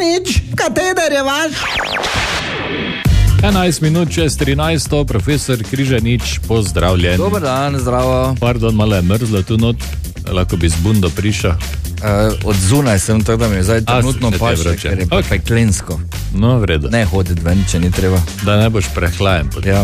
Križanič, kateder je vaš? 11 minut čez 13, profesor Križanič, pozdravljen. Dober dan, zdravo. Pardon, malo je mrzlo tu not, lahko bi z bundo prišel. Od zunaj sem, tako da mi je zdaj trenutno paše, ker je pa peklensko. No, v redu. Ne hoditi ven, če ni treba. Da ne boš prehlajen. Ja,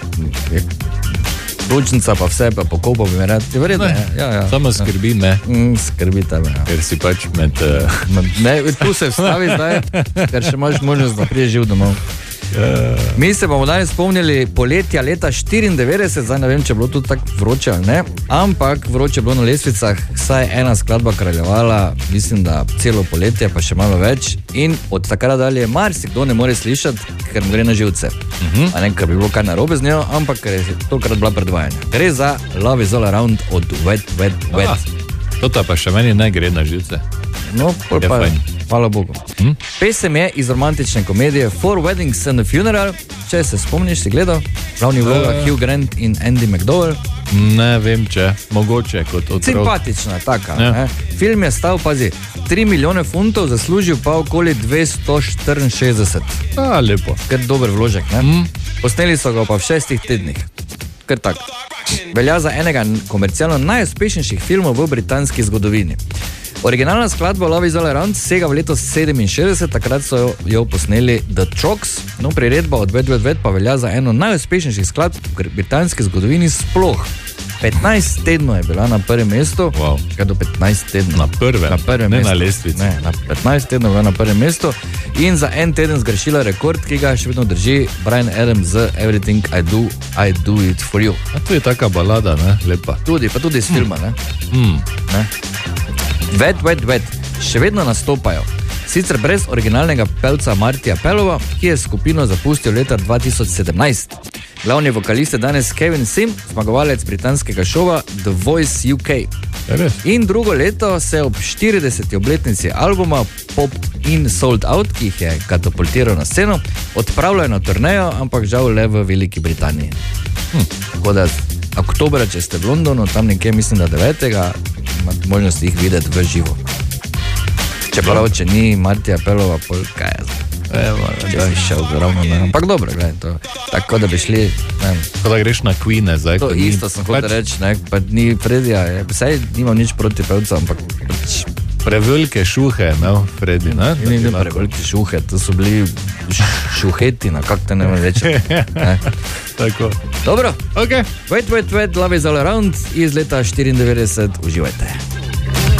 Ručnica pa vse, pa pokopa bi me rad. Je vredno, ja. Samo skrbi me. Skrbi tebe, ja. Ker si pač med... Ne, tu se vstavi zdaj, ker še imaš možnost, da priješ živ domov. Mi se bomo danes spomnili poletja leta 94, zdaj ne vem, če je bilo tudi tako vroče ali ne, ampak vroče je bilo na lestvicah, saj ena skladba kraljevala, mislim, da celo poletje, pa še malo več, in od takrat dalje marsikdo ne more slišati, ker mu gre na živce. A ne, ker bi bilo kar narobe z njo, ampak ker je tolkrat bila predvajanja. Gre za Love is all around od Wet, Wet, Wet. Tota pa še meni ne gre na živce. No, pol pa je, hvala Bogu. Pesem je iz romantične komedije Four Weddings and a Funeral, če se spomniš, si gledal, glavni vloga Hugh Grant in Andy McDowell. Ne vem, če, mogoče kot otrok. Simpatična, taka. Ja. Film je stal, pazi, 3 milijone funtov, zaslužil pa okoli 264. Lepo. Ker dober vložek, ne? Posneli so ga pa v 6 tednih. Ker tak. Velja za enega komercialno najuspešnejših filmov v britanski zgodovini. Originalna skladba Love is all around sega v leto 67, takrat so jo posneli The Trucks, no priredba od Wet, Wet, Wet pa velja za eno najuspešnejših skladb v britanski zgodovini sploh. 15 tednov je bila na prvem mestu, kaj do 15 tednov. Na prvem mestu. Na lestvici. Ne, na 15 tednov je bila na prvem mestu in za en teden zgrešila rekord, ki ga še vedno drži Bryan Adams z Everything I Do It For You. A to je taka balada, ne? Lepa. Tudi, pa tudi iz filma, ne? Ne? Wet, Wet, Wet še vedno nastopajo. Sicer brez originalnega pevca Martija Pellova, ki je skupino zapustil leta 2017. Glavni vokalist je danes Kevin Sim, zmagovalec britanskega šova The Voice UK. In drugo leto se ob 40. obletnici albuma Popped in Sold Out, ki jih je katapultiral na sceno, odpravljajo na turnejo, ampak žal le v Veliki Britaniji. Tako da oktobra, če ste v Londonu, tam nekje mislim, da 9. imate možnost jih videti v živo. Čeprav, če ni Martija Pellova, pol kaj je zdaj? Če si šel ravno na... Ampak dobro, gledaj, to tako da bi šli... Tako da greš na Queen-e zdaj. To isto sem hotel reči, ne, pa ni Fredija, saj nimam nič proti pevca, ampak... Prevelike šuhe je imel Fredi, ne? Ni prevelike šuhe, to so bili šuheti, na kak te ne vem reči. Tako. Dobro, ok. Wet, Wet, Wet, Love is all around iz leta 94, uživajte.